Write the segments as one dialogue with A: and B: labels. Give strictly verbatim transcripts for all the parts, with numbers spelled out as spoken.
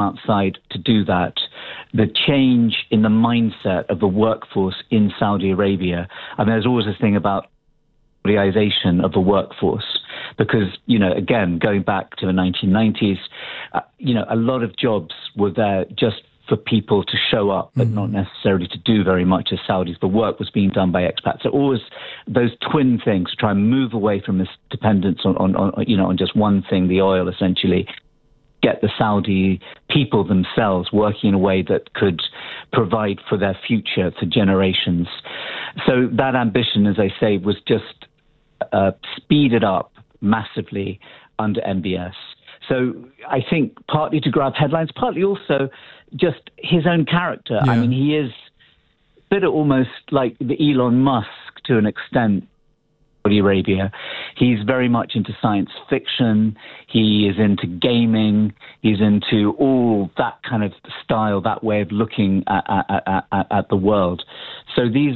A: outside to do that, the change in the mindset of the workforce in Saudi Arabia. I mean, there's always this thing about Saudiization of the workforce, because, you know, again, going back to the nineteen nineties, uh, you know, a lot of jobs were there just for people to show up, but mm-hmm. not necessarily to do very much as Saudis. The work was being done by expats. So always those twin things, to try and move away from this dependence on, on, on you know, on just one thing, the oil, essentially, get the Saudi people themselves working in a way that could provide for their future for generations. So that ambition, as I say, was just uh, speeded up massively under M B S. So I think partly to grab headlines, partly also just his own character. Yeah. I mean, he is a bit almost like the Elon Musk to an extent, Saudi Arabia. He's very much into science fiction. He is into gaming. He's into all that kind of style, that way of looking at, at, at, at the world. So these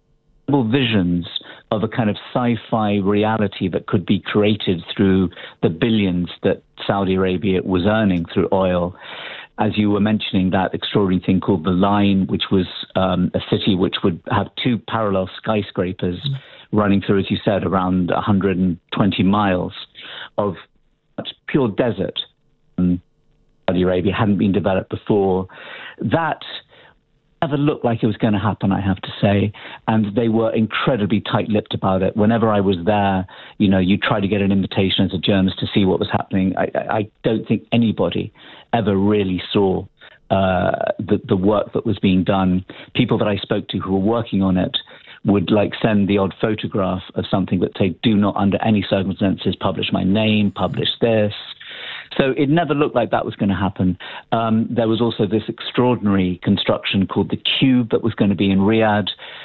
A: visions of a kind of sci-fi reality that could be created through the billions that Saudi Arabia was earning through oil. As you were mentioning, that extraordinary thing called The Line, which was um, a city which would have two parallel skyscrapers mm. running through, as you said, around one hundred twenty miles of pure desert. Um, Saudi Arabia hadn't been developed before. That never looked like it was going to happen, I have to say. And they were incredibly tight-lipped about it. Whenever I was there, you know, you try to get an invitation as a journalist to see what was happening. I, I don't think anybody ever really saw uh, the, the work that was being done. People that I spoke to who were working on it would like send the odd photograph of something that say, do not under any circumstances publish my name, publish this. So it never looked like that was going to happen. Um, there was also this extraordinary construction called the Cube that was going to be in Riyadh.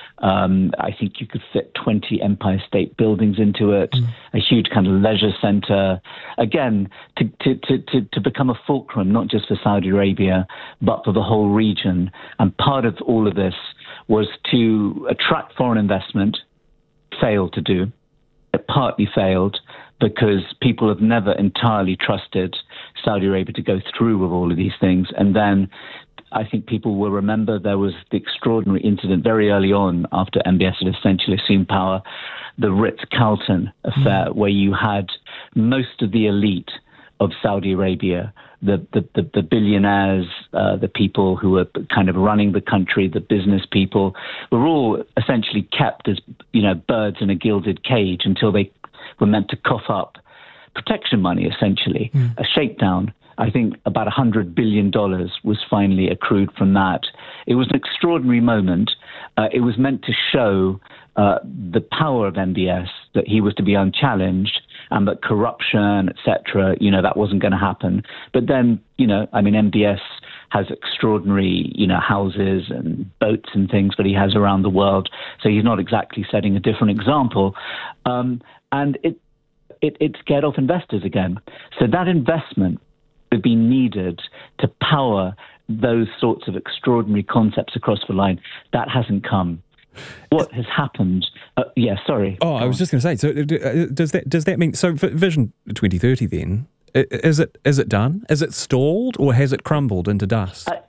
A: Um, I think you could fit twenty Empire State Buildings into it, mm. a huge kind of leisure center. Again, to, to, to, to, to become a fulcrum, not just for Saudi Arabia, but for the whole region. And part of all of this was to attract foreign investment, failed to do. It partly failed because people have never entirely trusted Saudi Arabia to go through with all of these things. And then I think people will remember there was the extraordinary incident very early on after M B S had essentially assumed power, the Ritz-Carlton affair, mm. where you had most of the elite of Saudi Arabia, the the, the, the billionaires, uh, the people who were kind of running the country, the business people, were all essentially kept as, you know, birds in a gilded cage until they were meant to cough up protection money, essentially, mm. a shakedown. I think about one hundred billion dollars was finally accrued from that. It was an extraordinary moment. Uh, it was meant to show uh, the power of M B S, that he was to be unchallenged, and that corruption, et cetera, you know, that wasn't going to happen. But then, you know, I mean, M B S has extraordinary, you know, houses and boats and things that he has around the world. So he's not exactly setting a different example. Um, and it, it, it scared off investors again. So that investment would be needed to power those sorts of extraordinary concepts across the line. That hasn't come. What has happened? Uh, yeah, sorry.
B: Oh, I was just going to say. So, does that does that mean so? For Vision twenty thirty, then is it is it done? Is it stalled, or has it crumbled into dust?
A: I,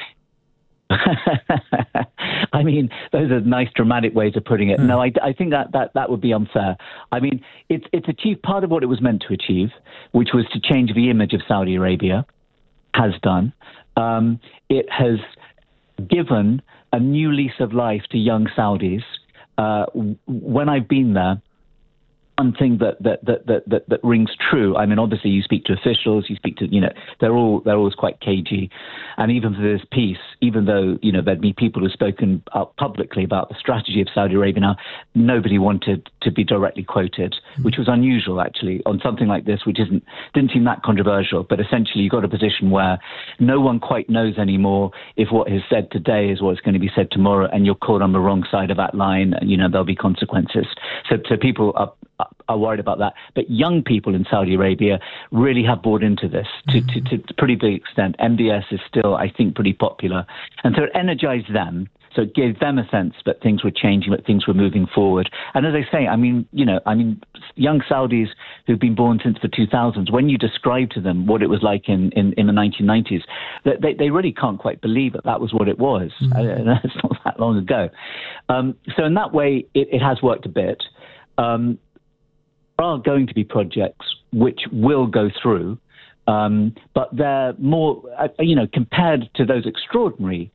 A: I mean, those are nice dramatic ways of putting it. Hmm. No, I, I think that, that that would be unfair. I mean, it's it's achieved part of what it was meant to achieve, which was to change the image of Saudi Arabia. Has done. Um, it has given a new lease of life to young Saudis. Uh, when I've been there, one thing that that, that that that that rings true. I mean, obviously, you speak to officials, you speak to, you know, they're all they're always quite cagey, and even for this piece, even though, you know, there'd be people who've spoken out publicly about the strategy of Saudi Arabia now, nobody wanted to be directly quoted, which was unusual actually on something like this, which isn't didn't seem that controversial. But essentially, you got a position where no one quite knows anymore if what is said today is what's going to be said tomorrow, and you're caught on the wrong side of that line, and, you know, there'll be consequences. So, so people are. are worried about that. But young people in Saudi Arabia really have bought into this to, to, to a pretty big extent. M B S is still, I think, pretty popular. And so it energized them So it gave them a sense that things were changing, that things were moving forward. And as I say, I mean, you know, I mean, young Saudis who've been born since the two thousands, when you describe to them what it was like in, in, in the nineteen nineties, they, they really can't quite believe that that was what it was. Mm-hmm. Uh, it's not that long ago. Um, so in that way, it, it has worked a bit. Um, there are going to be projects which will go through, um, but they're more, uh, you know, compared to those extraordinary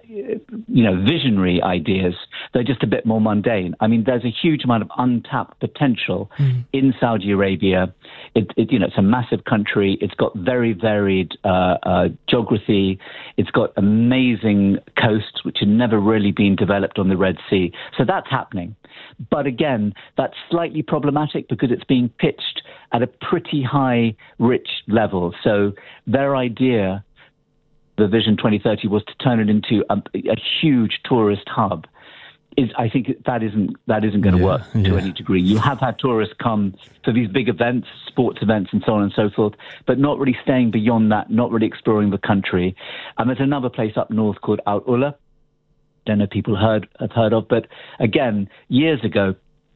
A: you know, visionary ideas, they're just a bit more mundane. I mean, there's a huge amount of untapped potential mm. in Saudi Arabia. It, it, you know, it's a massive country. It's got very varied uh, uh, geography. It's got amazing coasts, which had never really been developed on the Red Sea. So that's happening. But again, that's slightly problematic because it's being pitched at a pretty high, rich level. So their idea, the Vision twenty thirty, was to turn it into a, a huge tourist hub. Is I think that isn't that isn't going to yeah, work yeah. to any degree. You have had tourists come for these big events, sports events, and so on and so forth, but not really staying beyond that, not really exploring the country. And there's another place up north called Al Ula. Don't know if people heard have heard of, but again, years ago,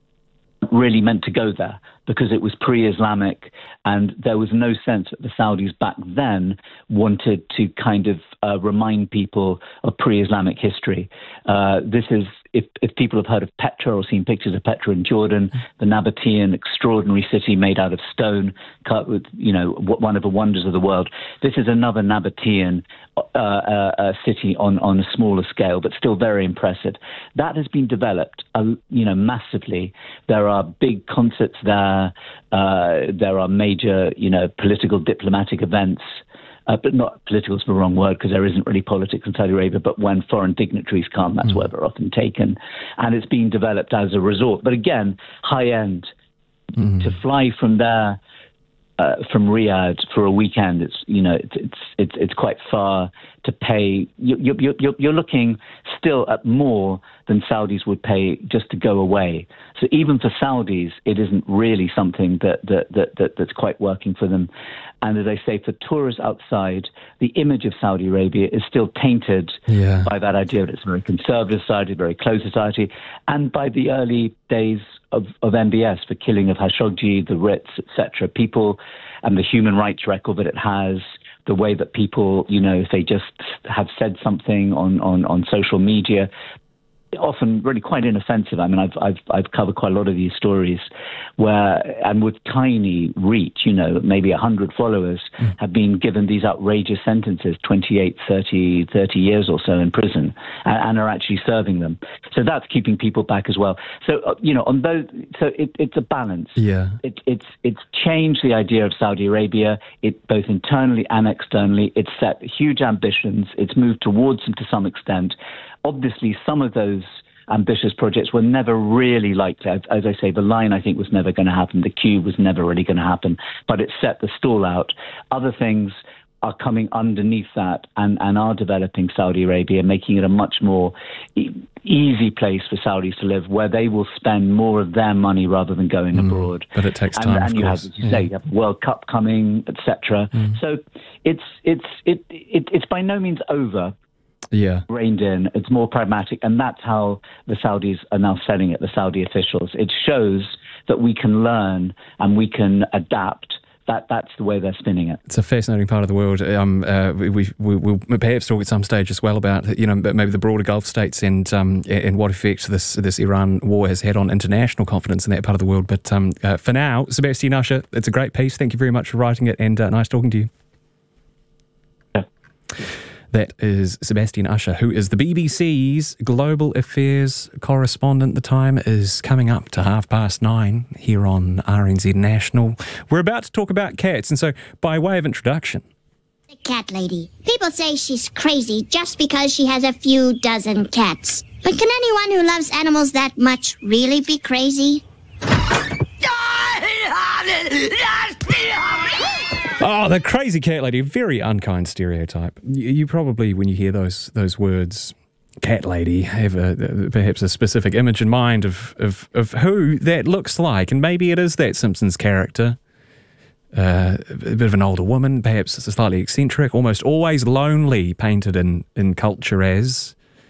A: really meant to go there because it was pre-Islamic and there was no sense that the Saudis back then wanted to kind of uh, remind people of pre-Islamic history. Uh, this is, if, if people have heard of Petra or seen pictures of Petra in Jordan, the Nabatean extraordinary city made out of stone, cut with, you know, one of the wonders of the world. This is another Nabatean uh, uh, uh, city on, on a smaller scale, but still very impressive. That has been developed, uh, you know, massively. There are big concerts there. Uh, there are major, you know, political, diplomatic events, uh, but not political is the wrong word because there isn't really politics in Saudi Arabia, but when foreign dignitaries come, that's mm. where they're often taken. And it's being developed as a resort. But again, high end. Mm. To fly from there, uh, from Riyadh for a weekend, it's, you know, it's it's it's, it's quite far to pay. You, you, you're, you're looking still at more than Saudis would pay just to go away. So even for Saudis, it isn't really something that, that, that, that that's quite working for them. And as I say, for tourists outside, the image of Saudi Arabia is still tainted yeah. by that idea that it's a very conservative society, very closed society, and by the early days of, of M B S, the killing of Khashoggi, the Ritz, et cetera. People and the human rights record that it has, the way that people, you know, if they just have said something on, on, on social media, often really quite inoffensive. I mean, I've I've I've covered quite a lot of these stories where, and with tiny reach, you know, maybe a hundred followers mm. have been given these outrageous sentences, twenty-eight, thirty, thirty years or so in prison, and, and are actually serving them. So that's keeping people back as well. So uh, you know, on both, so it, it's a balance.
B: Yeah,
A: it, it's it's changed the idea of Saudi Arabia. It both internally and externally. It's set huge ambitions. It's moved towards them to some extent. Obviously, some of those ambitious projects were never really likely. As, as I say, the line, I think, was never going to happen. The cube was never really going to happen, but it set the stall out. Other things are coming underneath that and, and are developing Saudi Arabia, making it a much more e- easy place for Saudis to live, where they will spend more of their money rather than going mm, abroad.
B: But it takes time,
A: and, and
B: of
A: you
B: course.
A: have, as you
B: yeah.
A: say, you have World Cup coming, et cetera. Mm. So it's it's it, it it's by no means over.
B: Yeah,
A: reined in. It's more pragmatic, and that's how the Saudis are now selling it, the Saudi officials. It shows that we can learn and we can adapt. That that's the way they're spinning it.
B: It's a fascinating part of the world. Um, uh, we, we, we will perhaps talk at some stage as well about, you know, maybe the broader Gulf states and um, and what effect this this Iran war has had on international confidence in that part of the world. But um, uh, for now, Sebastian Usher, it's a great piece. Thank you very much for writing it, and uh, nice talking to you.
A: Yeah.
B: That is Sebastian Usher, who is the B B C's global affairs correspondent. The time is coming up to half past nine here on R N Z National. We're about to talk about cats, and so by way of introduction...
C: The cat lady. People say she's crazy just because she has a few dozen cats. But can anyone who loves animals that much really be crazy?
B: Oh, the crazy cat lady. Very unkind stereotype. You, you probably, when you hear those those words, cat lady, have a, perhaps a specific image in mind of, of, of who that looks like. And maybe it is that Simpsons character. Uh, a bit of an older woman, perhaps slightly eccentric, almost always lonely, painted in, in culture as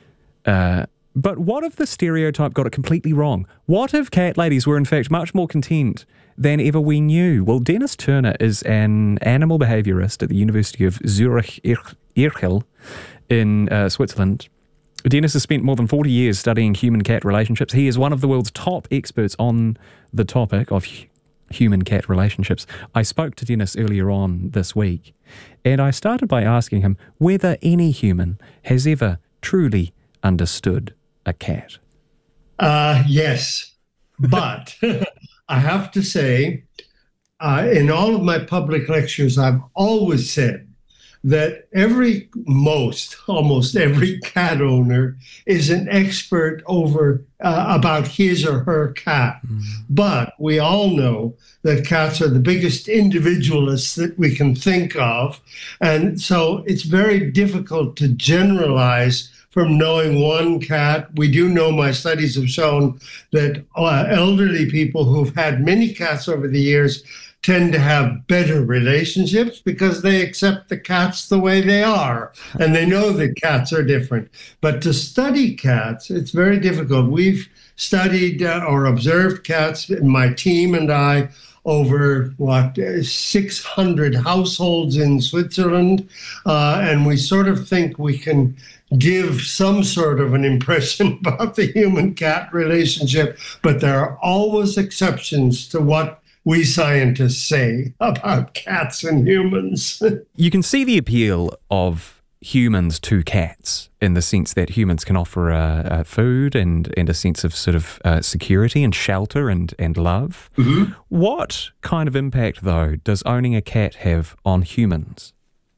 B: Uh, but what if the stereotype got it completely wrong? What if cat ladies were in fact much more content than ever we knew? Well, Dennis Turner is an animal behaviourist at the University of Zurich Irchel in uh, Switzerland. Dennis has spent more than forty years studying human-cat relationships. He is one of the world's top experts on the topic of hu- human-cat relationships. I spoke to Dennis earlier on this week, and I started by asking him whether any human has ever truly understood a cat.
D: Uh, yes, but I have to say, uh, in all of my public lectures, I've always said that every, most, almost every cat owner is an expert over uh, about his or her cat. Mm. But we all know that cats are the biggest individualists that we can think of. And so it's very difficult to generalize from knowing one cat. We do know, my studies have shown that uh, elderly people who've had many cats over the years tend to have better relationships because they accept the cats the way they are, and they know that cats are different. But to study cats, it's very difficult. We've studied uh, or observed cats, my team and I, over, what, six hundred households in Switzerland, uh, and we sort of think we can give some sort of an impression about the human-cat relationship, but there are always exceptions to what we scientists say about cats and humans.
B: You can see the appeal of humans to cats in the sense that humans can offer uh, uh, food and, and a sense of sort of uh, security and shelter and, and love. Mm-hmm. What kind of impact, though, does owning a cat have on humans?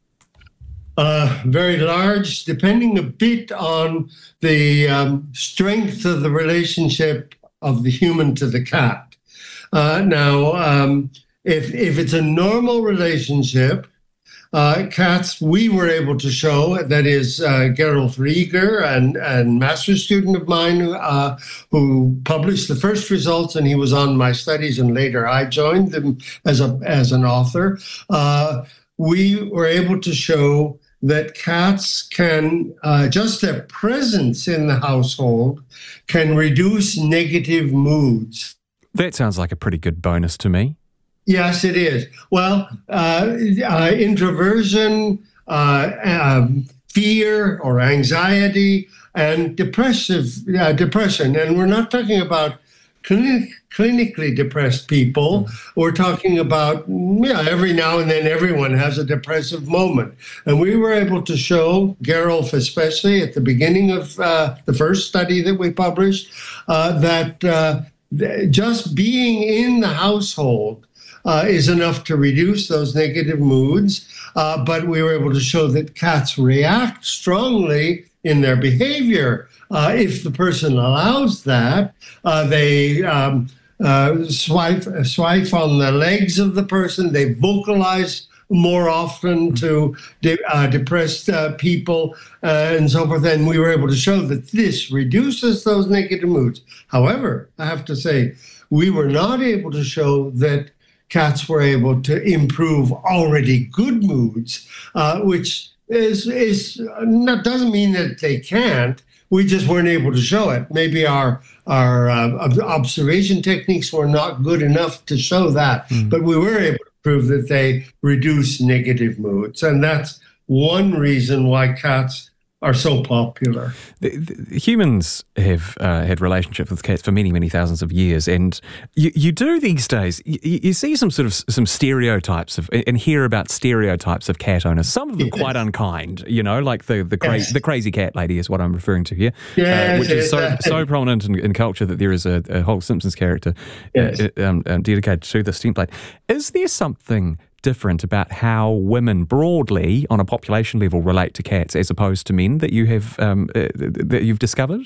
D: Uh, very large, depending a bit on the um, strength of the relationship of the human to the cat. Uh, now, um, if if it's a normal relationship, uh, cats, we were able to show, that is uh, Gerolf Rieger, and, and master's student of mine uh, who published the first results, and he was on my studies, and later I joined them as a as an author. Uh, we were able to show that cats can, uh, just their presence in the household can reduce negative moods.
B: That sounds like a pretty good bonus to me.
D: Yes, it is. Well, uh, uh, introversion, uh, um, fear or anxiety, and depressive uh, depression. And we're not talking about clinic, clinically depressed people. Mm-hmm. We're talking about, yeah, every now and then everyone has a depressive moment. And we were able to show, Gerolf especially, at the beginning of uh, the first study that we published, uh, that uh, just being in the household uh, is enough to reduce those negative moods. Uh, but we were able to show that cats react strongly in their behavior. Uh, if the person allows that, uh, they um, uh, swipe, swipe on the legs of the person, they vocalize more often to de- uh, depressed uh, people uh, and so forth. And we were able to show that this reduces those negative moods. However, I have to say, we were not able to show that cats were able to improve already good moods, uh, which is, is not, doesn't mean that they can't. We just weren't able to show it. Maybe our our uh, observation techniques were not good enough to show that, mm. but we were able to prove that they reduce negative moods. And that's one reason why cats are so popular.
B: The, the, humans have uh, had relationships with cats for many, many thousands of years, and you, you do these days, you, you see some sort of some stereotypes of, and hear about stereotypes of cat owners, some of them yes. quite unkind, you know, like the the, cra- yes. the crazy cat lady is what I'm referring to here,
D: yes,
B: uh, which is so, so prominent in, in culture that there is a, a whole Simpsons character yes. uh, um, um, dedicated to this template. Is there something different about how women broadly on a population level relate to cats as opposed to men that you have um, uh, that you've discovered?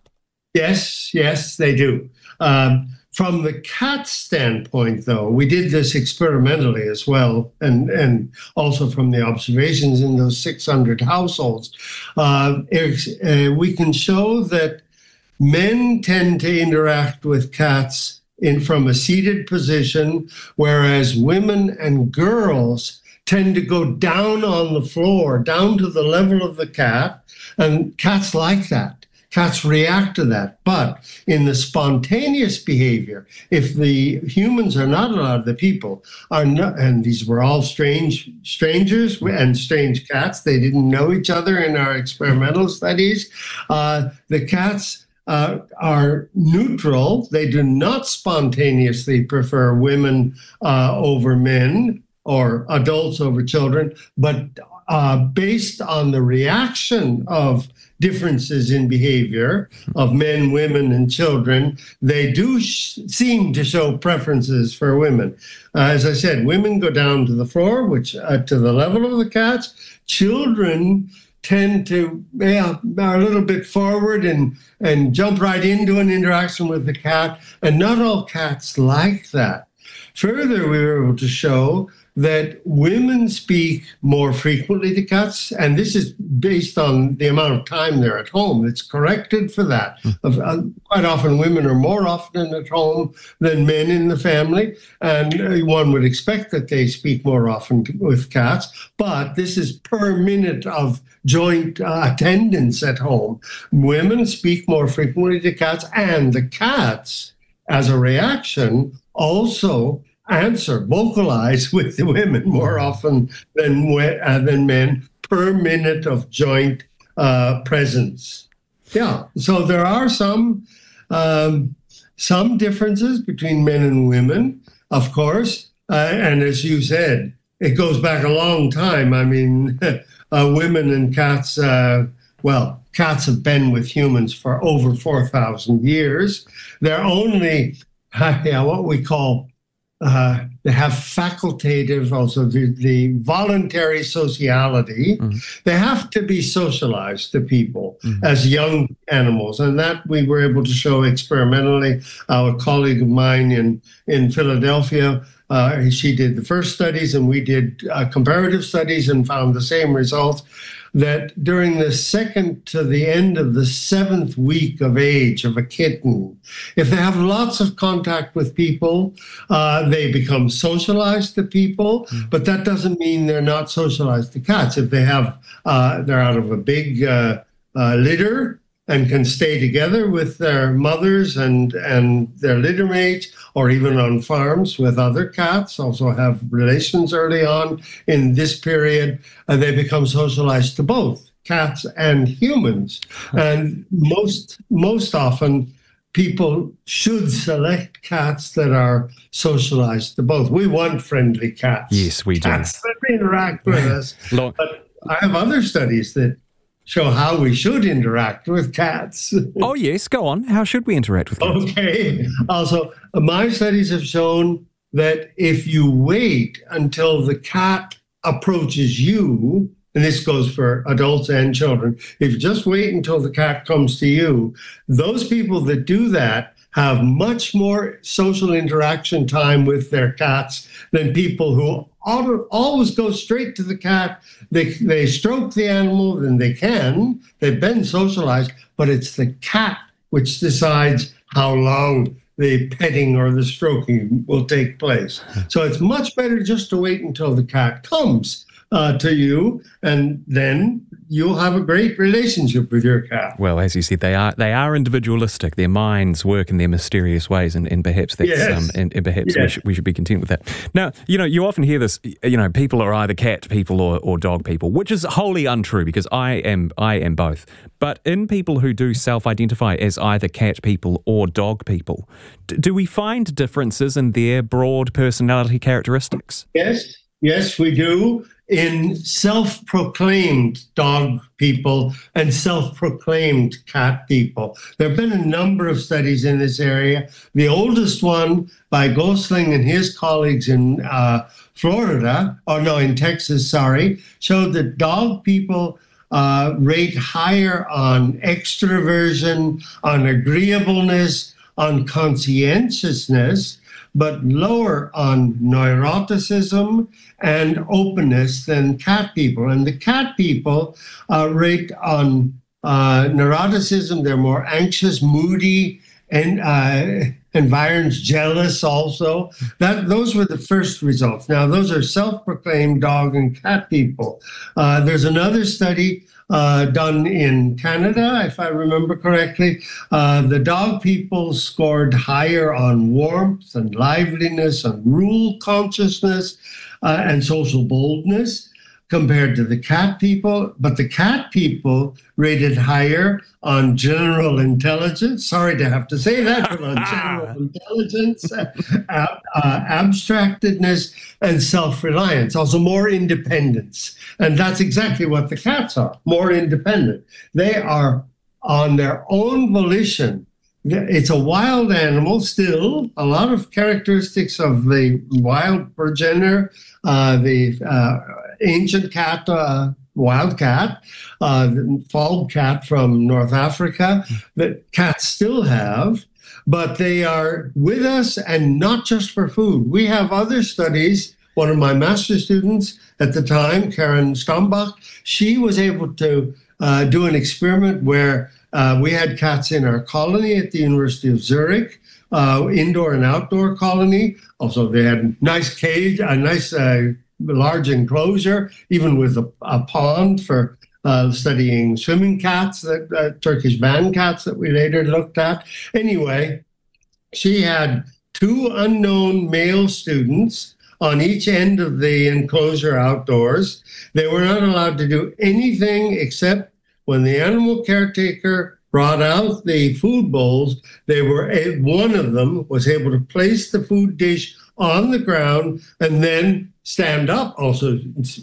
D: Yes, yes, they do. Um, from the cat standpoint, though, we did this experimentally as well, and, and also from the observations in those six hundred households. Uh, uh, we can show that men tend to interact with cats in from a seated position, whereas women and girls tend to go down on the floor, down to the level of the cat, and cats like that. cats react to that. But in the spontaneous behavior, if the humans are not allowed, the people are not, and these were all strange strangers and strange cats, they didn't know each other in our experimental studies, uh, the cats Uh, are neutral. They do not spontaneously prefer women uh, over men or adults over children, but uh, based on the reaction of differences in behavior of men, women, and children, they do sh- seem to show preferences for women. Uh, as I said, women go down to the floor, which uh, to the level of the cats. Children tend to, yeah, are a little bit forward and, and jump right into an interaction with the cat. And not all cats like that. Further, we were able to show that women speak more frequently to cats, and this is based on the amount of time they're at home. It's corrected for that. Mm. Uh, quite often, women are more often at home than men in the family, and uh, one would expect that they speak more often with cats, but this is per minute of joint uh, attendance at home. Women speak more frequently to cats, and the cats, as a reaction, also answer, vocalize with the women more often than uh, than men per minute of joint uh, presence. Yeah, so there are some um, some differences between men and women, of course, uh, and as you said, it goes back a long time. I mean, uh, women and cats. Uh, well, cats have been with humans for over four thousand years. They're only uh, yeah, what we call Uh, they have facultative, also the, the voluntary sociality. Mm-hmm. They have to be socialized to people mm-hmm. as young animals. And that we were able to show experimentally. Our colleague of mine in, in Philadelphia, uh, she did the first studies and we did uh, comparative studies and found the same results, that during the second to the end of the seventh week of age of a kitten, if they have lots of contact with people, uh, they become socialized to people, mm. but that doesn't mean they're not socialized to cats. If they have, uh, they're out of a big uh, uh, litter and can stay together with their mothers and, and their litter mates, or even on farms with other cats, also have relations early on in this period, and they become socialized to both cats and humans. And most most often, people should select cats that are socialized to both. We want friendly cats.
B: Yes, we do.
D: Cats that interact with us. But I have other studies that show how we should interact with cats.
B: Oh, yes, go on. How should we interact with cats?
D: Okay. Also, my studies have shown that if you wait until the cat approaches you, and this goes for adults and children, if you just wait until the cat comes to you, those people that do that have much more social interaction time with their cats than people who always go straight to the cat. They they stroke the animal, and they can. They've been socialized, but it's the cat which decides how long the petting or the stroking will take place. So it's much better just to wait until the cat comes uh, to you, and then you'll have a great relationship with your cat.
B: Well, as you said, they are they are individualistic. Their minds work in their mysterious ways, and, and perhaps that's
D: yes.
B: um, and, and perhaps
D: yes.
B: we should we should be content with that. Now, you know, you often hear this. You know, people are either cat people or, or dog people, which is wholly untrue because I am I am both. But in people who do self-identify as either cat people or dog people, d- do we find differences in their broad personality characteristics?
D: Yes, yes, we do. In self-proclaimed dog people and self-proclaimed cat people. There have been a number of studies in this area. The oldest one by Gosling and his colleagues in uh, Florida, or no, in Texas, sorry, showed that dog people uh, rate higher on extroversion, on agreeableness, on conscientiousness, but lower on neuroticism and openness than cat people. And the cat people uh, rate on uh, neuroticism. They're more anxious, moody, and uh, environs, jealous also. That Those were the first results. Now, those are self-proclaimed dog and cat people. Uh, there's another study uh, done in Canada, if I remember correctly. Uh, the dog people scored higher on warmth and liveliness and rule consciousness uh, and social boldness compared to the cat people, but the cat people rated higher on general intelligence. Sorry to have to say that, but on general intelligence, uh, uh, abstractedness, and self-reliance, also more independence. And that's exactly what the cats are, more independent. They are on their own volition. It's a wild animal still, a lot of characteristics of the wild progenitor, uh, the uh, ancient cat, uh, wild cat, uh, the fob cat from North Africa, that cats still have, but they are with us and not just for food. We have other studies. One of my master's students at the time, Karen Stombach, she was able to uh, do an experiment where uh, we had cats in our colony at the University of Zurich, uh, indoor and outdoor colony. Also, they had a nice cage, a nice uh, large enclosure, even with a, a pond for uh, studying swimming cats, that uh, Turkish van cats that we later looked at. Anyway, she had two unknown male students on each end of the enclosure outdoors. They were not allowed to do anything except when the animal caretaker brought out the food bowls, they were one of them was able to place the food dish on the ground and then stand up, also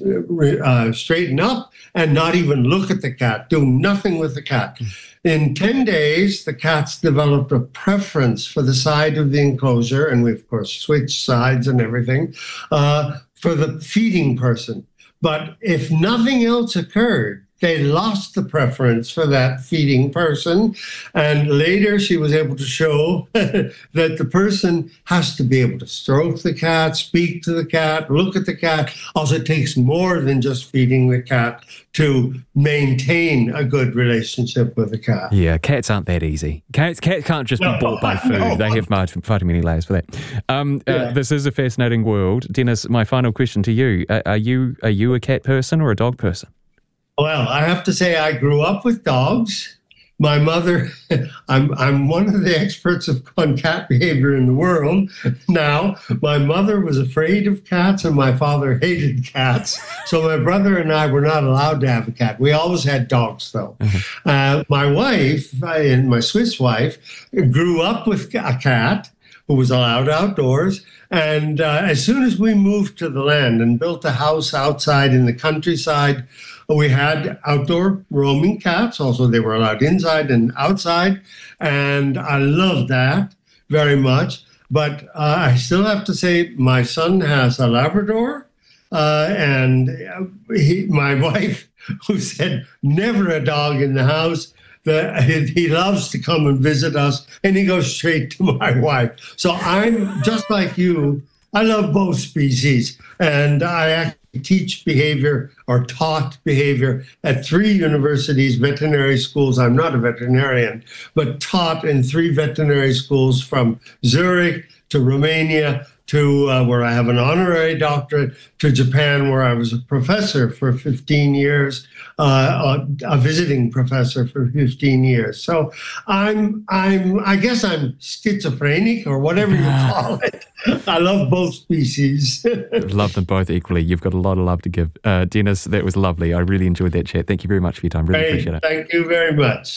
D: uh, straighten up, and not even look at the cat, do nothing with the cat. In ten days, the cats developed a preference for the side of the enclosure, and we, of course, switched sides and everything, uh, for the feeding person. But if nothing else occurred, they lost the preference for that feeding person. And later she was able to show that the person has to be able to stroke the cat, speak to the cat, look at the cat. Also, it takes more than just feeding the cat to maintain a good relationship with the cat.
B: Yeah, cats aren't that easy. Cats, cats can't just no, be bought by food. No. They have far, far too many layers for that. Um, yeah. uh, this is a fascinating world. Dennis, my final question to you. Uh, are you are you a cat person or a dog person?
D: Well, I have to say I grew up with dogs. My mother, I'm I'm one of the experts of, on cat behavior in the world now. My mother was afraid of cats and my father hated cats. So my brother and I were not allowed to have a cat. We always had dogs, though. Mm-hmm. Uh, my wife, and my Swiss wife, grew up with a cat who was allowed outdoors. And uh, as soon as we moved to the land and built a house outside in the countryside, we had outdoor roaming cats. Also, they were allowed inside and outside. And I loved that very much. But uh, I still have to say my son has a Labrador. Uh, and he, my wife, who said never a dog in the house, that he loves to come and visit us, and he goes straight to my wife. So I'm just like you. I love both species, and I actually teach behavior or taught behavior at three universities, veterinary schools. I'm not a veterinarian, but taught in three veterinary schools from Zurich to Romania to uh, where I have an honorary doctorate, to Japan, where I was a professor for fifteen years, uh, a, a visiting professor for fifteen years. So I'm, I'm, I guess I'm schizophrenic or whatever you call it. I love both species.
B: Love them both equally. You've got a lot of love to give. Uh, Dennis, that was lovely. I really enjoyed that chat. Thank you very much for your time. Really
D: hey,
B: appreciate it.
D: Thank you very much.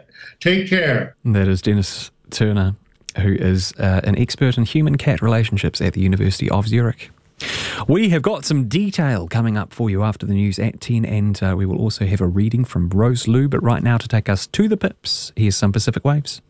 D: Take care.
B: That is Dennis Turner, who is uh, an expert in human-cat relationships at the University of Zurich. We have got some detail coming up for you after the news at ten, and uh, we will also have a reading from Rose Liu. But right now, to take us to the pips, here's some Pacific Waves.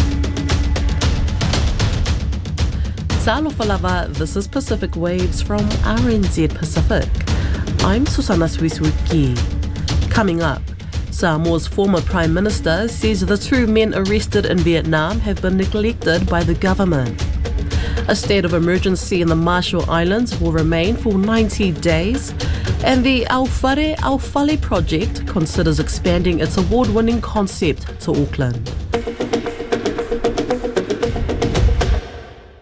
E: Talofa lava, this is Pacific Waves from R N Z Pacific. I'm Susanna Suisuki. Coming up, Samoa's former Prime Minister says the two men arrested in Vietnam have been neglected by the government. A state of emergency in the Marshall Islands will remain for ninety days, and the Aufare Aufale project considers expanding its award-winning concept to Auckland.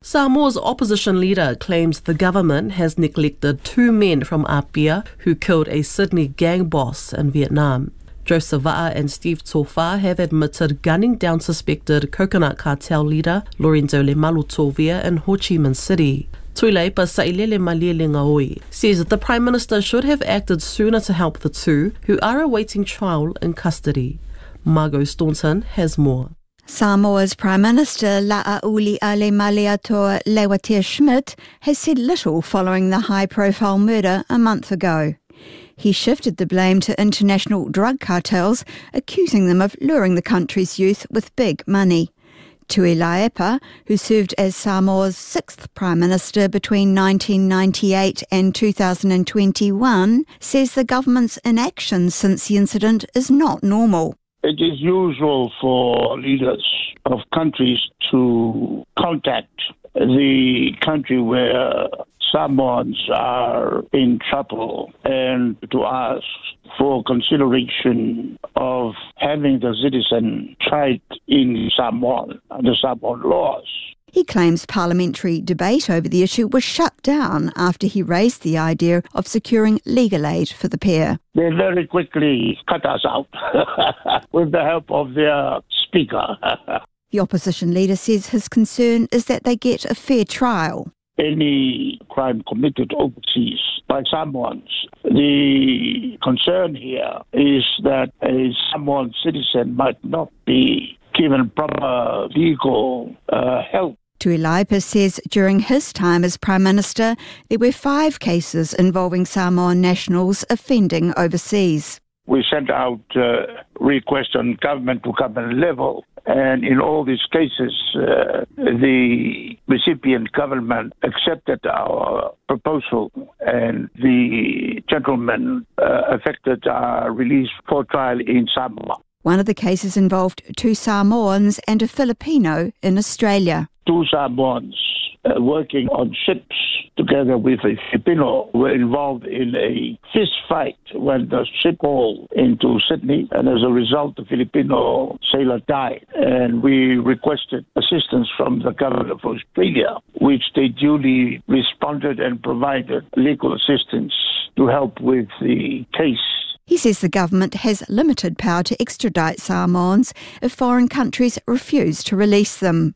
E: Samoa's opposition leader claims the government has neglected two men from Apia who killed a Sydney gang boss in Vietnam. Joseph Va'a and Steve Tofa have admitted gunning down suspected coconut cartel leader Lorenzo Lemalu Tovia in Ho Chi Minh City. Tuileipa Sailele Malielengaoi says that the Prime Minister should have acted sooner to help the two who are awaiting trial in custody. Margot Staunton has more.
F: Samoa's Prime Minister La'auli Ale Maliatoa Lewatia Schmidt has said little following the high-profile murder a month ago. He shifted the blame to international drug cartels, accusing them of luring the country's youth with big money. Tui Laepa, who served as Samoa's sixth Prime Minister between nineteen ninety-eight and two thousand twenty-one, says the government's inaction since the incident is not normal.
G: It is usual for leaders of countries to contact the country where Samoans are in trouble and to ask for consideration of having the citizen tried in Samoa, under Samoan laws.
F: He claims parliamentary debate over the issue was shut down after he raised the idea of securing legal aid for the pair.
G: They very quickly cut us out with the help of their speaker.
F: The opposition leader says his concern is that they get a fair trial.
G: Any crime committed overseas by Samoans, the concern here is that a Samoan citizen might not be given proper legal uh, help.
F: Tuilaipa says during his time as Prime Minister, there were five cases involving Samoan nationals offending overseas.
G: We sent out uh, requests on government-to-government level, and in all these cases, uh, the recipient government accepted our proposal, and the gentlemen uh, affected are released for trial in Samoa.
F: One of the cases involved two Samoans and a Filipino in Australia.
G: Two Samoans uh, working on ships together with a Filipino were involved in a fist fight when the ship hauled into Sydney, and as a result the Filipino sailor died, and we requested assistance from the government of Australia, which they duly responded and provided legal assistance to help with the case.
F: He says the government has limited power to extradite Samoans if foreign countries refuse to release them.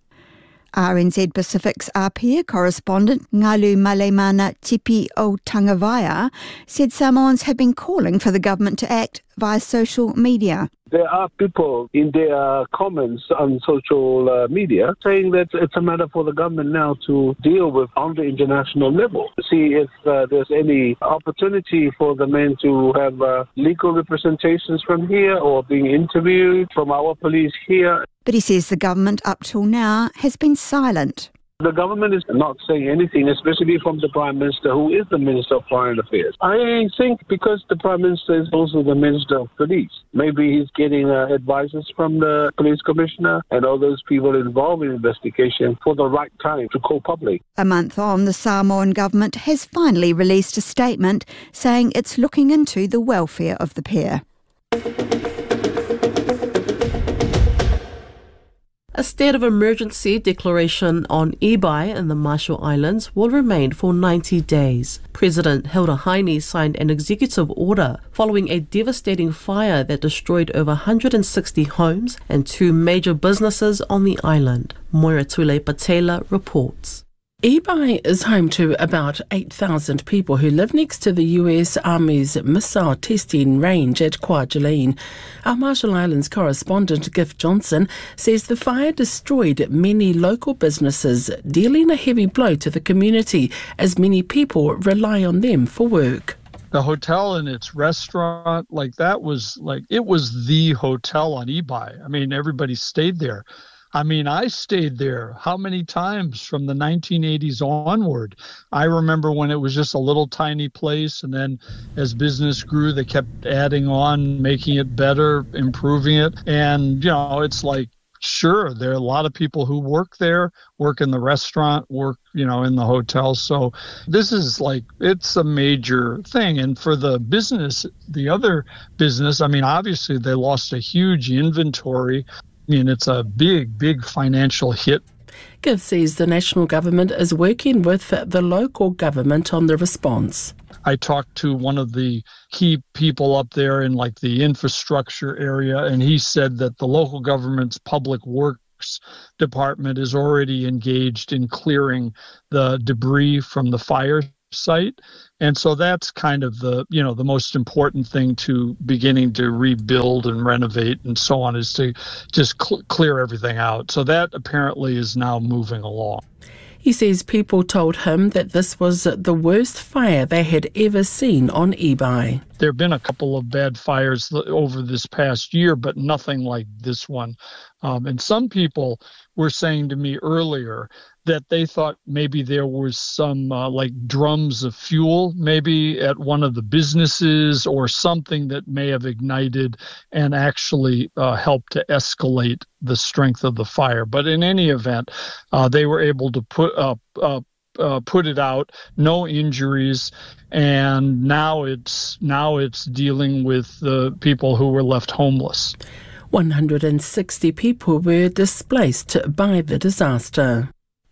F: R N Z Pacific's Apia correspondent Ngalu Malemana Tipi o Tangawaya said Samoans have been calling for the government to act via social media.
H: There are people in their comments on social uh, media saying that it's a matter for the government now to deal with on the international level. See if uh, there's any opportunity for the men to have uh, legal representations from here or being interviewed from our police here.
F: But he says the government up till now has been silent.
H: The government is not saying anything, especially from the Prime Minister, who is the Minister of Foreign Affairs. I think because the Prime Minister is also the Minister of Police, maybe he's getting uh, advices from the Police Commissioner and all those people involved in the investigation for the right time to go public.
F: A month on, the Samoan government has finally released a statement saying it's looking into the welfare of the pair.
E: A state of emergency declaration on Ibai in the Marshall Islands will remain for ninety days. President Hilda Heine signed an executive order following a devastating fire that destroyed over one hundred sixty homes and two major businesses on the island. Moira Tuileipa Taylor reports.
I: Ibai is home to about eight thousand people who live next to the U S Army's missile testing range at Kwajalein. Our Marshall Islands correspondent Giff Johnson says the fire destroyed many local businesses, dealing a heavy blow to the community as many people rely on them for work.
J: The hotel and its restaurant, like that was like, it was the hotel on Ibai. I mean, everybody stayed there. I mean, I stayed there how many times from the nineteen eighties onward. I remember when it was just a little tiny place, and then as business grew, they kept adding on, making it better, improving it. And, you know, it's like, sure, there are a lot of people who work there, work in the restaurant, work, you know, in the hotel. So this is like, it's a major thing. And for the business, the other business, I mean, obviously they lost a huge inventory. I mean, it's a big, big financial hit.
I: Giff says the national government is working with the local government on the response.
J: I talked to one of the key people up there in like the infrastructure area, and he said that the local government's public works department is already engaged in clearing the debris from the fire site. And so that's kind of the, you know, the most important thing to beginning to rebuild and renovate and so on, is to just cl- clear everything out. So that apparently is now moving along.
I: He says people told him that this was the worst fire they had ever seen on Ibai.
J: There have been a couple of bad fires over this past year, but nothing like this one. Um, and some people were saying to me earlier that they thought maybe there was some uh, like drums of fuel maybe at one of the businesses or something that may have ignited and actually uh, helped to escalate the strength of the fire. But in any event, uh, they were able to put up uh, uh, put it out, no injuries, and now it's now it's dealing with the people who were left homeless.
I: one hundred sixty people were displaced by the disaster.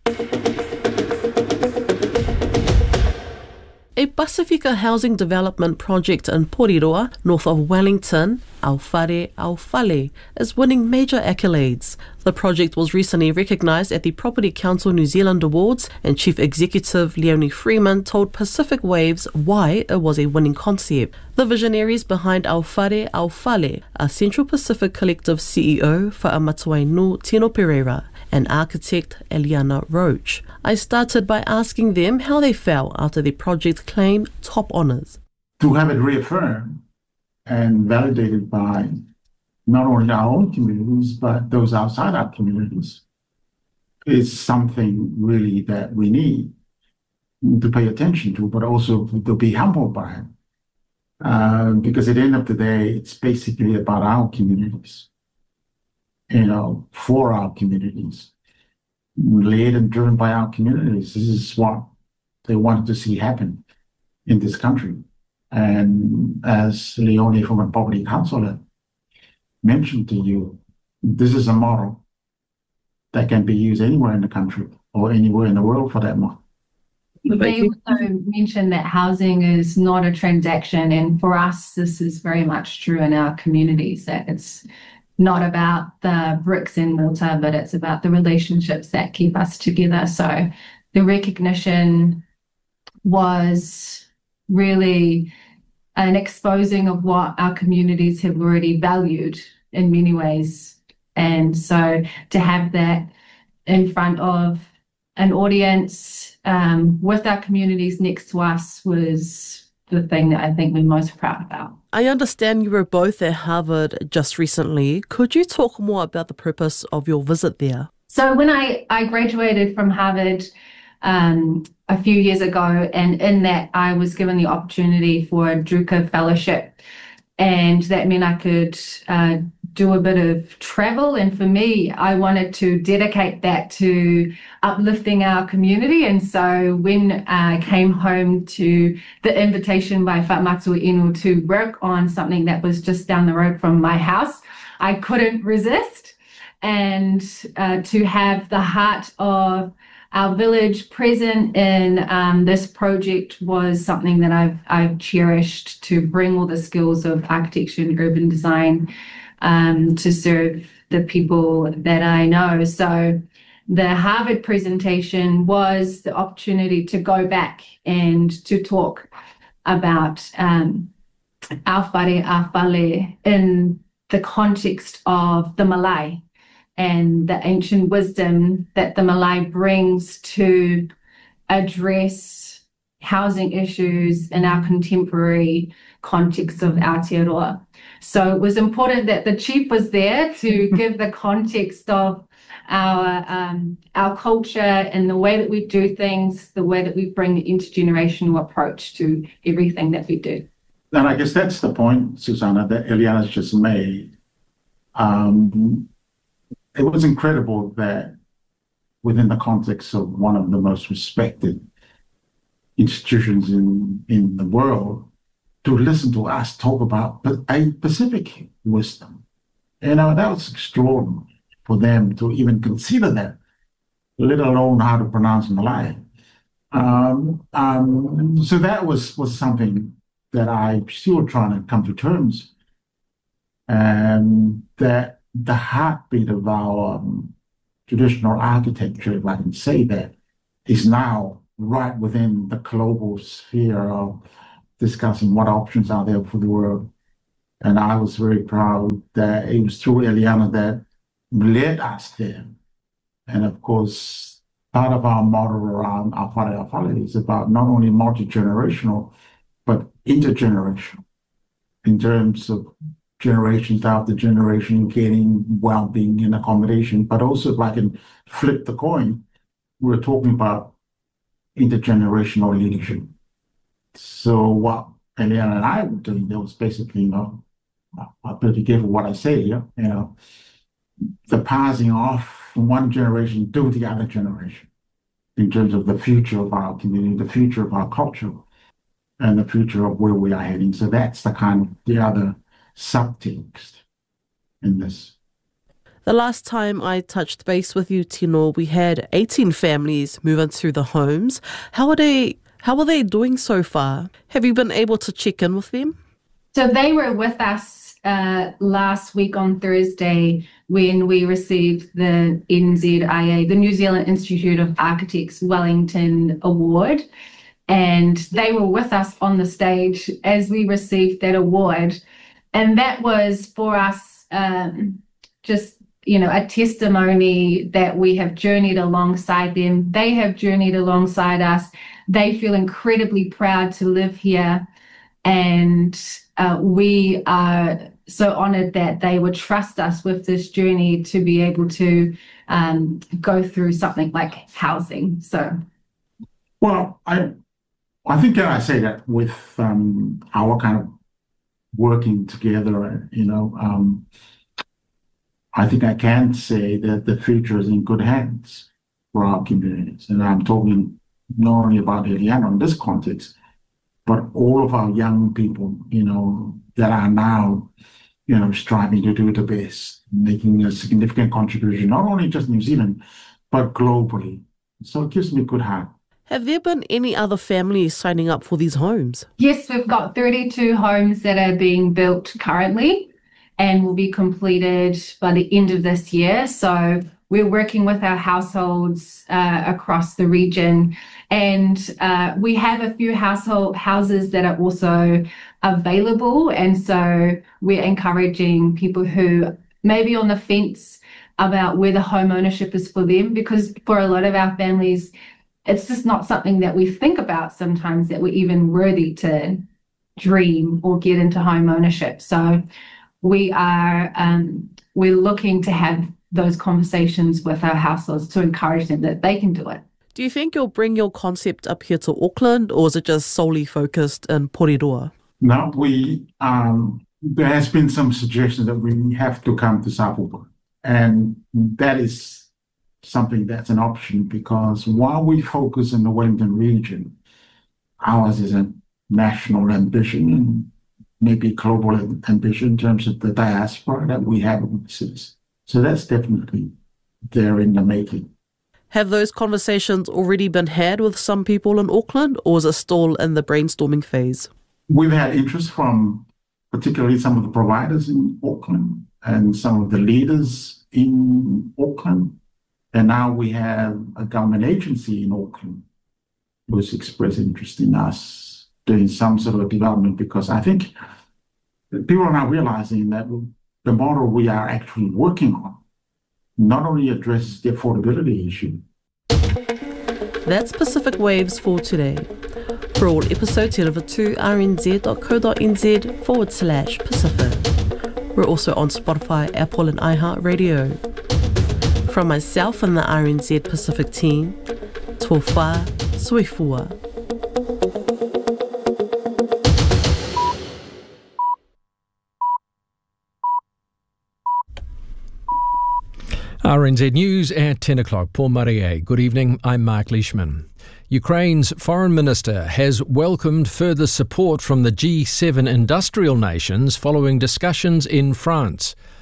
E: A Pasifika housing development project in Porirua, north of Wellington, Awhare Awhale, is winning major accolades. The project was recently recognised at the Property Council New Zealand Awards, and Chief Executive Leonie Freeman told Pacific Waves why it was a winning concept. The visionaries behind Awhare Awhale are Central Pacific Collective C E O Fa'amatuainu Tino Pereira and architect Eliana Roach. I started by asking them how they felt after the project claimed top honours.
K: To have it reaffirmed and validated by not only our own communities, but those outside our communities, is something really that we need to pay attention to, but also to be humbled by it. Uh, because at the end of the day, it's basically about our communities, you know, for our communities, led and driven by our communities. This is what they wanted to see happen in this country. And as Leonie from a property councillor mentioned to you, this is a model that can be used anywhere in the country or anywhere in the world for that matter.
L: They also mentioned that housing is not a transaction, and for us, this is very much true in our communities, that it's not about the bricks and mortar, but it's about the relationships that keep us together. So the recognition was really an exposing of what our communities have already valued in many ways. And so to have that in front of an audience um, with our communities next to us was the thing that I think we're most proud about.
E: I understand you were both at Harvard just recently. Could you talk more about the purpose of your visit there?
L: So when I, I graduated from Harvard um, a few years ago, and in that I was given the opportunity for a Druker Fellowship, and that meant I could uh, do a bit of travel. And for me, I wanted to dedicate that to uplifting our community. And so when I came home to the invitation by Fa'amatuainu to work on something that was just down the road from my house, I couldn't resist. And uh, to have the heart of our village present in um, this project was something that I've, I've cherished, to bring all the skills of architecture and urban design um, to serve the people that I know. So the Harvard presentation was the opportunity to go back and to talk about um, Awhare Awhale in the context of the Malay and the ancient wisdom that the Malay brings to address housing issues in our contemporary context of Aotearoa. So it was important that the chief was there to give the context of our um, our culture and the way that we do things, the way that we bring the intergenerational approach to everything that we do.
K: And I guess that's the point, Susanna, that Eliana's just made. Um, it was incredible that within the context of one of the most respected institutions in, in the world, to listen to us talk about a Pacific wisdom. You know, that was extraordinary for them to even consider that. let alone how to pronounce Malay. Um, um, so that was, was something that I'm still trying to come to terms. And that the heartbeat of our um, traditional architecture, if I can say that, is now right within the global sphere of discussing what options are there for the world. And I was very proud that it was through Eliana that led us there. And of course, part of our model around Awhare Awhare is about not only multi-generational, but intergenerational in terms of generations after generation getting well-being and accommodation. But also, if I can flip the coin, we're talking about intergenerational leadership. So what Eliana and I were doing there was basically, you know, I'll be careful what I say here, you know, the passing off from one generation to the other generation in terms of the future of our community, the future of our culture, and the future of where we are heading. So that's the kind of the other subtext in this.
E: The last time I touched base with you, Tino, we had eighteen families move into the homes. How are they, how are they doing so far? Have you been able to check in with them?
L: So they were with us uh, last week on Thursday when we received the N Z I A, the New Zealand Institute of Architects Wellington Award. And they were with us on the stage as we received that award. And that was for us um, just, you know, a testimony that we have journeyed alongside them. They have journeyed alongside us. They feel incredibly proud to live here. And uh, we are so honored that they would trust us with this journey to be able to um, go through something like housing. So,
K: well, I I think that I say that with um, our kind of working together, you know, um, I think I can say that the future is in good hands for our communities. And I'm talking not only about Eliana in this context, but all of our young people, you know, that are now, you know, striving to do the best, making a significant contribution, not only just New Zealand, but globally. So it gives me good heart.
E: Have there been any other families signing up for these homes?
L: Yes, we've got thirty-two homes that are being built currently and will be completed by the end of this year. So we're working with our households uh, across the region, and uh, we have a few household houses that are also available. And so we're encouraging people who may be on the fence about whether home ownership is for them, because for a lot of our families, it's just not something that we think about sometimes, that we're even worthy to dream or get into home ownership. So we are um, we're looking to have those conversations with our households to encourage them that they can do it.
E: Do you think you'll bring your concept up here to Auckland, or is it just solely focused in Porirua?
K: No, we um, there has been some suggestions that we have to come to South Auckland, and that is something that's an option, because while we focus in the Wellington region, ours is a national ambition and maybe global ambition in terms of the diaspora that we have overseas. So that's definitely there in the making.
E: Have those conversations already been had with some people in Auckland, or is it still in the brainstorming phase?
K: We've had interest from particularly some of the providers in Auckland and some of the leaders in Auckland. And now we have a government agency in Auckland who's expressed interest in us doing some sort of development, because I think people are now realizing that the model we are actually working on not only addresses the affordability issue.
E: That's Pacific Waves for today. For all episodes, head over to rnz.co.nz forward slash Pacific. We're also on Spotify, Apple and iHeartRadio. From myself and the R N Z Pacific team, Tōwha Soifua.
M: R N Z News at ten o'clock. Paul Marie. Good evening. I'm Mark Leishman. Ukraine's foreign minister has welcomed further support from the G seven industrial nations following discussions in France.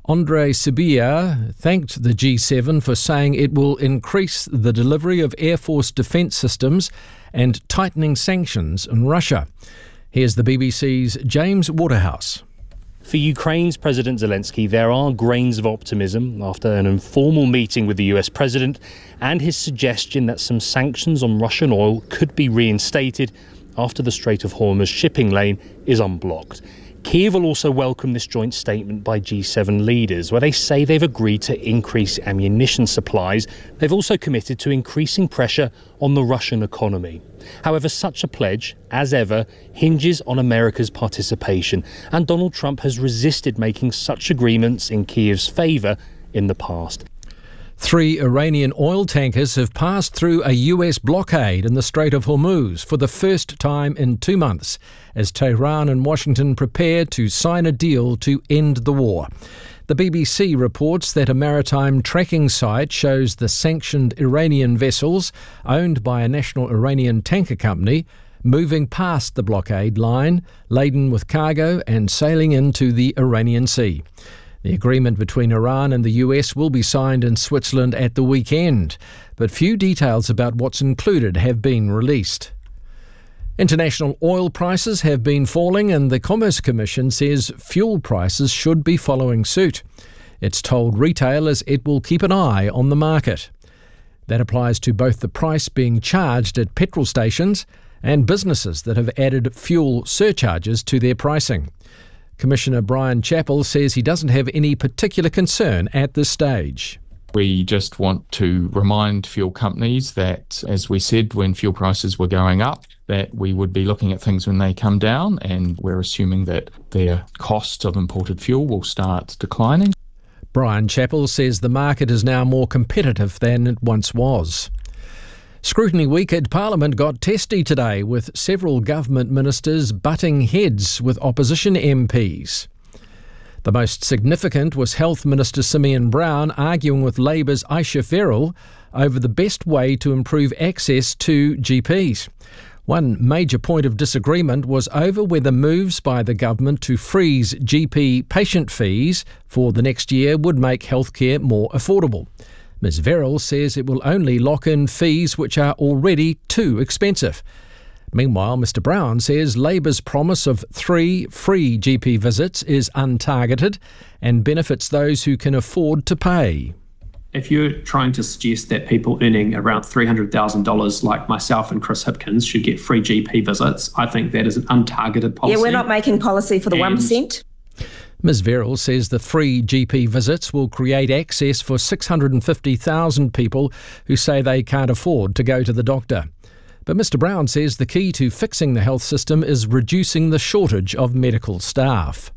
M: Andrei Sybiha thanked the G seven for saying it will increase the delivery of Air Force defence systems and tightening sanctions on Russia. Here's the B B C's James Waterhouse.
N: For Ukraine's President Zelensky, there are grains of optimism after an informal meeting with the U S president and his suggestion that some sanctions on Russian oil could be reinstated after the Strait of Hormuz shipping lane is unblocked. Kyiv will also welcome this joint statement by G seven leaders, where they say they've agreed to increase ammunition supplies. They've also committed to increasing pressure on the Russian economy. However, such a pledge, as ever, hinges on America's participation, and Donald Trump has resisted making such agreements in Kyiv's favour in the past.
M: Three Iranian oil tankers have passed through a U S blockade in the Strait of Hormuz for the first time in two months, as Tehran and Washington prepare to sign a deal to end the war. The B B C reports that a maritime tracking site shows the sanctioned Iranian vessels, owned by a national Iranian tanker company, moving past the blockade line, laden with cargo and sailing into the Iranian Sea. The agreement between Iran and the U S will be signed in Switzerland at the weekend, but few details about what's included have been released. International oil prices have been falling, and the Commerce Commission says fuel prices should be following suit. It's told retailers it will keep an eye on the market. That applies to both the price being charged at petrol stations and businesses that have added fuel surcharges to their pricing. Commissioner Brian Chappell says he doesn't have any particular concern at this stage.
O: We just want to remind fuel companies that, as we said when fuel prices were going up, that we would be looking at things when they come down, and we're assuming that their cost of imported fuel will start declining.
M: Brian Chappell says the market is now more competitive than it once was. Scrutiny week at Parliament got testy today, with several government ministers butting heads with opposition M Ps. The most significant was Health Minister Simeon Brown arguing with Labour's Aisha Verrall over the best way to improve access to G Ps. One major point of disagreement was over whether moves by the government to freeze G P patient fees for the next year would make healthcare more affordable. Miz Verrall says it will only lock in fees which are already too expensive. Meanwhile, Mister Brown says Labour's promise of three free G P visits is untargeted and benefits those who can afford to pay.
P: If you're trying to suggest that people earning around three hundred thousand dollars like myself and Chris Hipkins should get free G P visits, I think that is an untargeted policy.
Q: Yeah, we're not making policy for the and one percent.
M: Miz Verrall says the free G P visits will create access for six hundred fifty thousand people who say they can't afford to go to the doctor. But Mister Brown says the key to fixing the health system is reducing the shortage of medical staff.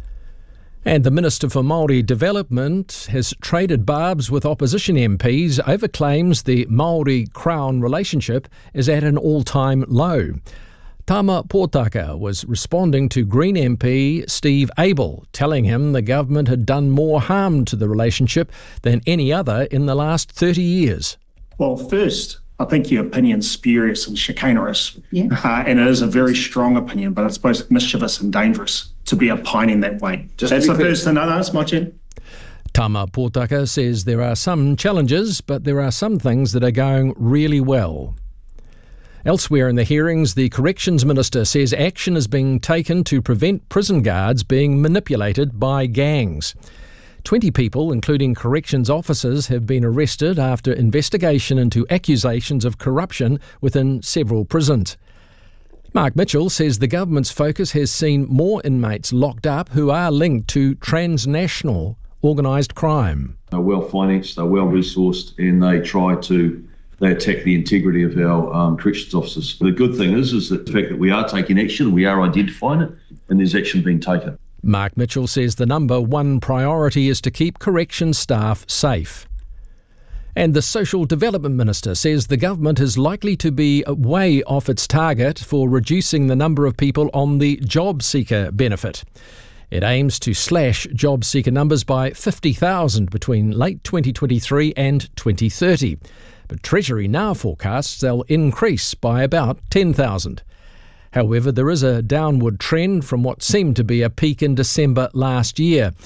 M: And the Minister for Māori Development has traded barbs with opposition M Ps over claims the Māori-Crown relationship is at an all-time low. Tama Pōtaka was responding to Green M P Steve Abel, telling him the government had done more harm to the relationship than any other in the last thirty years.
R: Well, first, I think your opinion's spurious and chicanerous,
Q: yeah.
R: uh, and it is a very strong opinion, but it's both mischievous and dangerous to be opining that way. Just That's the clear. first thing. No, no, that's my turn.
M: Tama Pōtaka says there are some challenges, but there are some things that are going really well. Elsewhere in the hearings, the Corrections Minister says action is being taken to prevent prison guards being manipulated by gangs. Twenty people, including corrections officers, have been arrested after investigation into accusations of corruption within several prisons. Mark Mitchell says the government's focus has seen more inmates locked up who are linked to transnational organised crime.
S: They're well financed, they're well resourced, and they try to They attack the integrity of our um, corrections officers. The good thing is, is that the fact that we are taking action, we are identifying it, and there's action being taken.
M: Mark Mitchell says the number one priority is to keep corrections staff safe. And the Social Development Minister says the government is likely to be way off its target for reducing the number of people on the job seeker benefit. It aims to slash job seeker numbers by fifty thousand between late twenty twenty-three and twenty thirty. But Treasury now forecasts they'll increase by about ten thousand. However, there is a downward trend from what seemed to be a peak in December last year.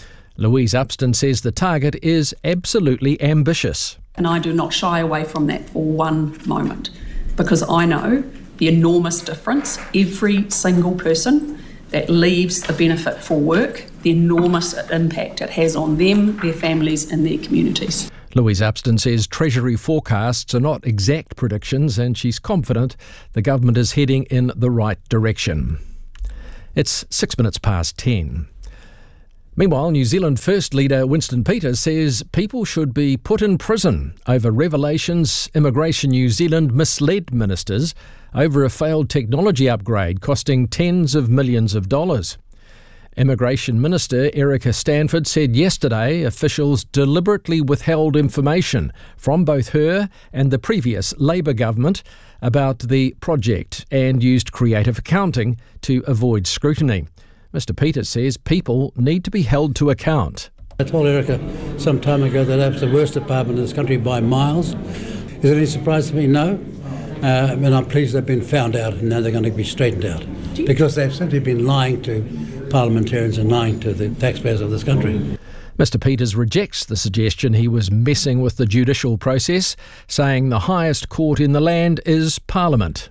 M: Louise Upston says the target is absolutely ambitious.
T: And I do not shy away from that for one moment, because I know the enormous difference every single person that leaves the benefit for work, the enormous impact it has on them, their families and their communities.
M: Louise Upston says Treasury forecasts are not exact predictions, and she's confident the government is heading in the right direction. It's six minutes past ten. Meanwhile, New Zealand First Leader Winston Peters says people should be put in prison over revelations Immigration New Zealand misled ministers over a failed technology upgrade costing tens of millions of dollars. Immigration Minister Erica Stanford said yesterday officials deliberately withheld information from both her and the previous Labour government about the project and used creative accounting to avoid scrutiny. Mister Peters says people need to be held to account.
U: I told Erica some time ago that that's the worst department in this country by miles. Is it any surprise to me? No. Uh, and I'm pleased they've been found out and now they're going to be straightened out. Because they've simply been lying to parliamentarians and lying to the taxpayers of this country.
M: Mister Peters rejects the suggestion he was messing with the judicial process, saying the highest court in the land is Parliament.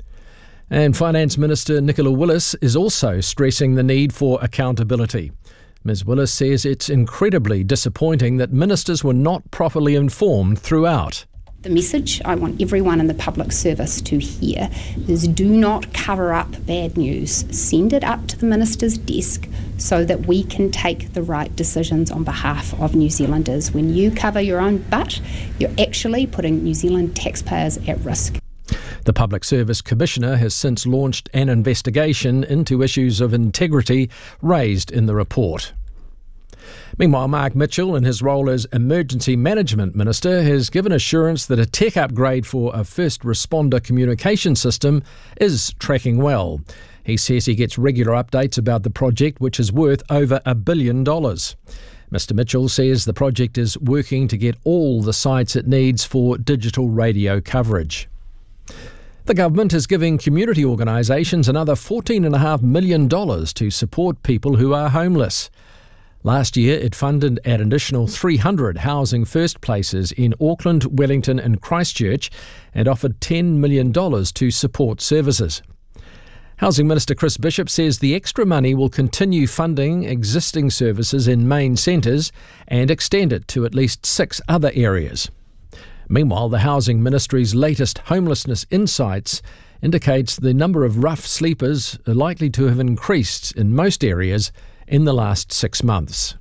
M: And Finance Minister Nicola Willis is also stressing the need for accountability. Miz Willis says it's incredibly disappointing that ministers were not properly informed throughout.
V: The message I want everyone in the public service to hear is do not cover up bad news. Send it up to the minister's desk so that we can take the right decisions on behalf of New Zealanders. When you cover your own butt, you're actually putting New Zealand taxpayers at risk.
M: The Public Service Commissioner has since launched an investigation into issues of integrity raised in the report. Meanwhile, Mark Mitchell, in his role as Emergency Management Minister, has given assurance that a tech upgrade for a first responder communication system is tracking well. He says he gets regular updates about the project, which is worth over a billion dollars. Mister Mitchell says the project is working to get all the sites it needs for digital radio coverage. The government is giving community organisations another fourteen point five million dollars to support people who are homeless. Last year, it funded an additional three hundred housing first places in Auckland, Wellington and Christchurch and offered ten million dollars to support services. Housing Minister Chris Bishop says the extra money will continue funding existing services in main centres and extend it to at least six other areas. Meanwhile, the Housing Ministry's latest Homelessness Insights indicates the number of rough sleepers are likely to have increased in most areas in the last six months.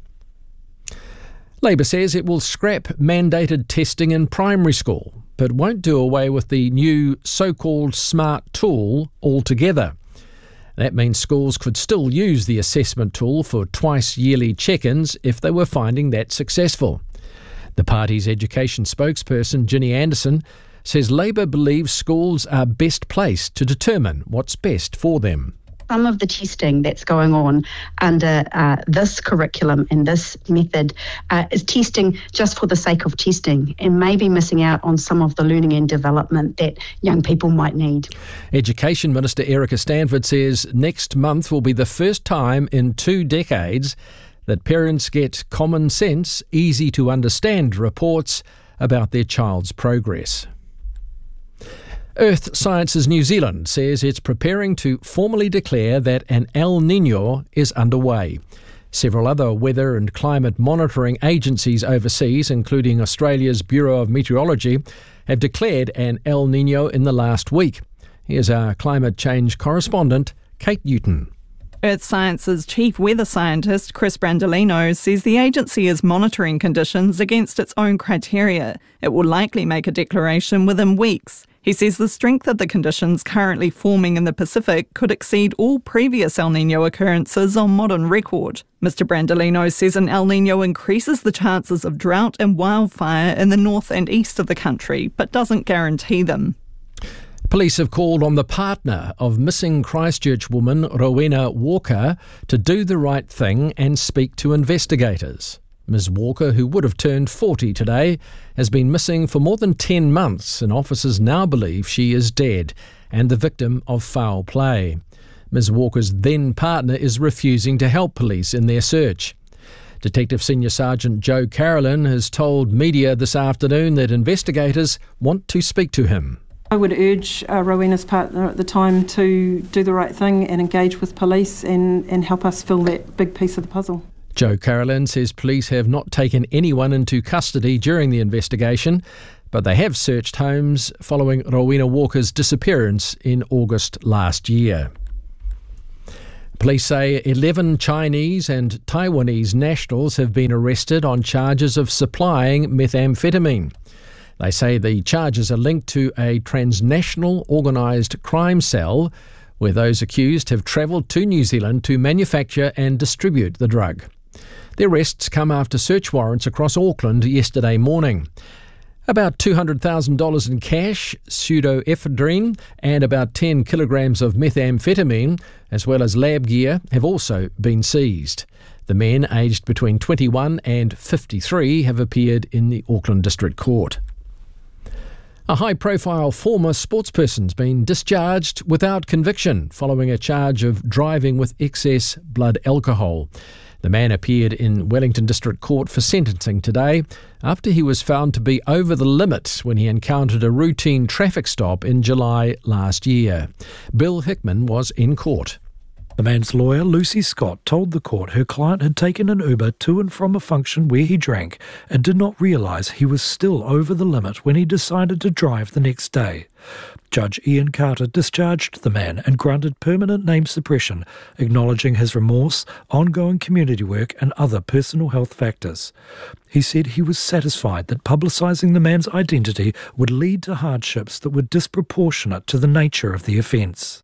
M: Labour says it will scrap mandated testing in primary school, but won't do away with the new so-called smart tool altogether. That means schools could still use the assessment tool for twice-yearly check-ins if they were finding that successful. The party's education spokesperson, Ginny Anderson, says Labour believes schools are best placed to determine what's best for them.
W: Some of the testing that's going on under uh, this curriculum and this method uh, is testing just for the sake of testing and maybe missing out on some of the learning and development that young people might need.
M: Education Minister Erica Stanford says next month will be the first time in two decades that parents get common sense, easy to understand reports about their child's progress. Earth Sciences New Zealand says it's preparing to formally declare that an El Niño is underway. Several other weather and climate monitoring agencies overseas, including Australia's Bureau of Meteorology, have declared an El Niño in the last week. Here's our climate change correspondent, Kate Newton.
X: Earth Sciences Chief Weather Scientist Chris Brandolino says the agency is monitoring conditions against its own criteria. It will likely make a declaration within weeks. He says the strength of the conditions currently forming in the Pacific could exceed all previous El Niño occurrences on modern record. Mister Brandolino says an El Niño increases the chances of drought and wildfire in the north and east of the country, but doesn't guarantee them.
M: Police have called on the partner of missing Christchurch woman Rowena Walker to do the right thing and speak to investigators. Miz Walker, who would have turned forty today, has been missing for more than ten months and officers now believe she is dead and the victim of foul play. Miz Walker's then partner is refusing to help police in their search. Detective Senior Sergeant Joe Carolyn has told media this afternoon that investigators want to speak to him.
A: I would urge uh, Rowena's partner at the time to do the right thing and engage with police and, and help us fill that big piece of the puzzle.
M: Joe Carolyn says police have not taken anyone into custody during the investigation, but they have searched homes following Rowena Walker's disappearance in August last year. Police say eleven Chinese and Taiwanese nationals have been arrested on charges of supplying methamphetamine. They say the charges are linked to a transnational organised crime cell where those accused have travelled to New Zealand to manufacture and distribute the drug. The arrests come after search warrants across Auckland yesterday morning. About two hundred thousand dollars in cash, pseudoephedrine and about ten kilograms of methamphetamine, as well as lab gear, have also been seized. The men, aged between twenty-one and fifty-three, have appeared in the Auckland District Court. A high-profile former sportsperson's been discharged without conviction following a charge of driving with excess blood alcohol. The man appeared in Wellington District Court for sentencing today after he was found to be over the limit when he encountered a routine traffic stop in July last year. Bill Hickman was in court.
B: The man's lawyer, Lucy Scott, told the court her client had taken an Uber to and from a function where he drank and did not realise he was still over the limit when he decided to drive the next day. Judge Ian Carter discharged the man and granted permanent name suppression, acknowledging his remorse, ongoing community work and other personal health factors. He said he was satisfied that publicising the man's identity would lead to hardships that were disproportionate to the nature of the offence.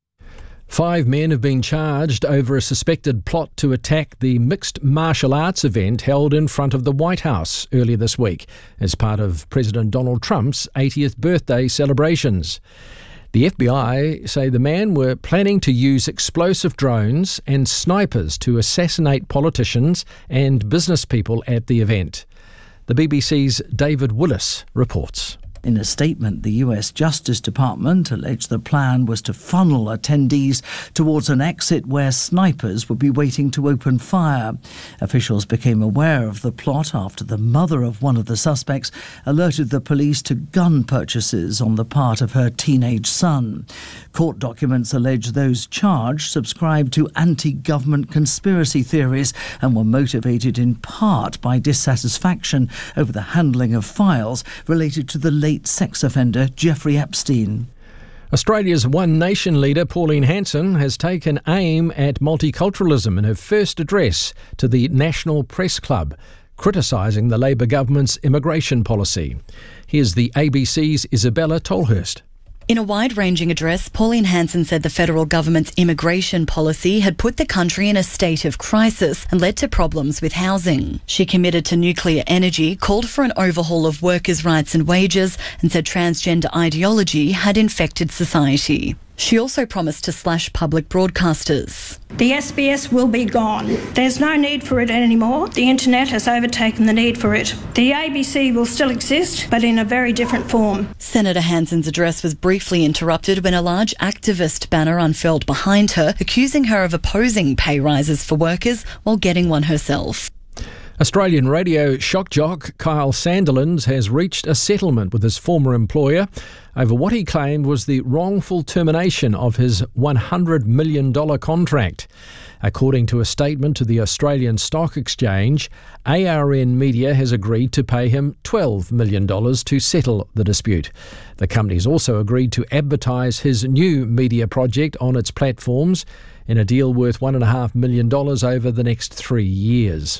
M: Five men have been charged over a suspected plot to attack the mixed martial arts event held in front of the White House earlier this week as part of President Donald Trump's eightieth birthday celebrations. The F B I say the men were planning to use explosive drones and snipers to assassinate politicians and business people at the event. The B B C's David Willis reports.
C: In a statement, the U S Justice Department alleged the plan was to funnel attendees towards an exit where snipers would be waiting to open fire. Officials became aware of the plot after the mother of one of the suspects alerted the police to gun purchases on the part of her teenage son. Court documents allege those charged subscribed to anti-government conspiracy theories and were motivated in part by dissatisfaction over the handling of files related to the late sex offender Jeffrey Epstein.
M: Australia's One Nation leader Pauline Hanson has taken aim at multiculturalism in her first address to the National Press Club, criticising the Labor government's immigration policy. Here's the A B C's Isabella Tolhurst.
D: In a wide-ranging address, Pauline Hanson said the federal government's immigration policy had put the country in a state of crisis and led to problems with housing. She committed to nuclear energy, called for an overhaul of workers' rights and wages, and said transgender ideology had infected society. She also promised to slash public broadcasters.
Y: The S B S will be gone. There's no need for it anymore. The internet has overtaken the need for it. The A B C will still exist, but in a very different form.
D: Senator Hanson's address was briefly interrupted when a large activist banner unfurled behind her, accusing her of opposing pay rises for workers while getting one herself.
M: Australian radio shock jock Kyle Sandilands has reached a settlement with his former employer over what he claimed was the wrongful termination of his one hundred million dollars contract. According to a statement to the Australian Stock Exchange, A R N Media has agreed to pay him twelve million dollars to settle the dispute. The company's also agreed to advertise his new media project on its platforms in a deal worth one point five million dollars over the next three years.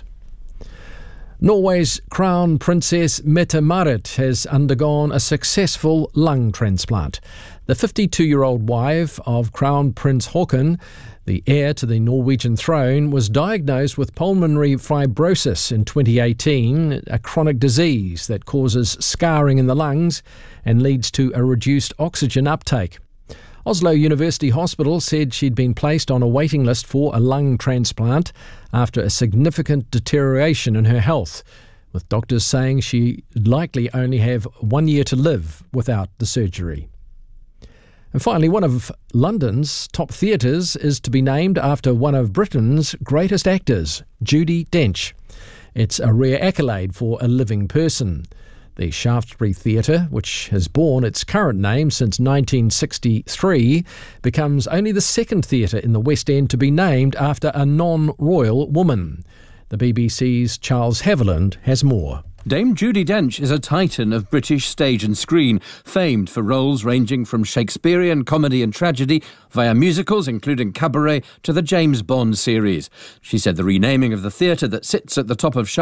M: Norway's Crown Princess Mette-Marit has undergone a successful lung transplant. The fifty-two-year-old wife of Crown Prince Haakon, the heir to the Norwegian throne, was diagnosed with pulmonary fibrosis in twenty eighteen, a chronic disease that causes scarring in the lungs and leads to a reduced oxygen uptake. Oslo University Hospital said she'd been placed on a waiting list for a lung transplant after a significant deterioration in her health, with doctors saying she'd likely only have one year to live without the surgery. And finally, one of London's top theatres is to be named after one of Britain's greatest actors, Judi Dench. It's a rare accolade for a living person. The Shaftesbury Theatre, which has borne its current name since nineteen sixty-three, becomes only the second theatre in the West End to be named after a non-royal woman. The B B C's Charles Haviland has more.
F: Dame Judi Dench is a titan of British stage and screen, famed for roles ranging from Shakespearean comedy and tragedy via musicals including Cabaret to the James Bond series. She said the renaming of the theatre that sits at the top of